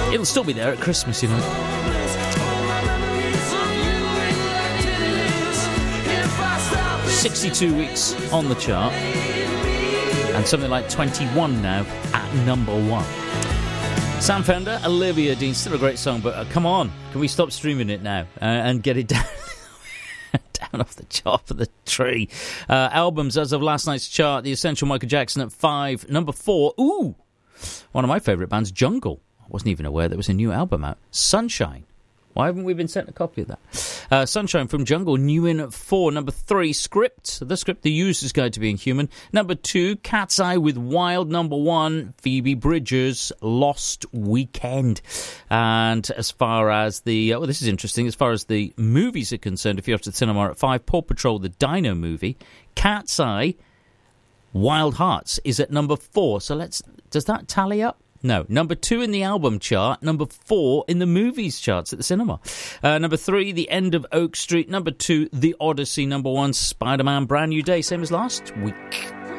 It'll still be there at Christmas, you know. 62 weeks on the chart, and something like 21 now at number 1. Sam Fender, Olivia Dean, still a great song, but come on, can we stop streaming it now and get it down down off the top of the tree? Albums as of last night's chart: The Essential, Michael Jackson at 5. Number 4, ooh, one of my favourite bands, Jungle. I wasn't even aware there was a new album out. Sunshine. Why haven't we been sent a copy of that? Sunshine from Jungle, new in at 4. Number 3, Script, The User's Guide to Being Human. Number 2, Cat's Eye with Wild. Number 1, Phoebe Bridgers, Lost Weekend. And as far as the... this is interesting. As far as the movies are concerned, if you're to the cinema at 5, Paw Patrol, the Dino movie. Cat's Eye, Wild Hearts is at number 4. So does that tally up? No. Number 2 in the album chart. Number 4 in the movies charts at the cinema. Number 3, The End of Oak Street. Number 2, The Odyssey. Number 1, Spider-Man Brand New Day. Same as last week.